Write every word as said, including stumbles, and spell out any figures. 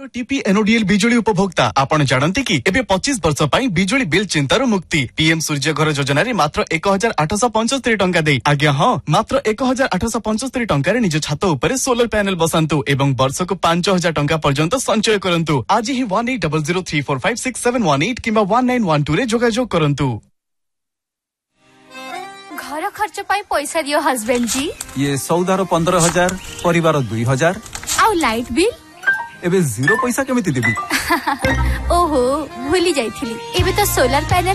प्रिय टीपी एनओडीएल बिजुली उपभोक्ता आपण जानते कि एबे पच्चीस वर्ष पाई बिजुली बिल चिंतार मुक्ति पीएम सूर्य घर योजना रे मात्र एक हजार आठश पंचस्तरी टंका दे आज्ञा हाँ मात्र एक हजार आठश पंचस्तरी टंका निज छात उपरे सोलर पैनल बसातु एवं वर्ष को पांच हजार टंका पर्यंत संचय करंतु आज ही one eight double zero three four five six seven one eight किंबा वन नाइन वन टू रे जोगाजोग करंतु। घर खर्च पाई पैसा दियो हस्बैंड जी। ये सौदार पंद्रह हजार परिवार दुई हजार आउ लाइट बिल एबे जीरो पैसा केमिति देबी ओहो भूली जाइथिली एबे तो सोलर पैनल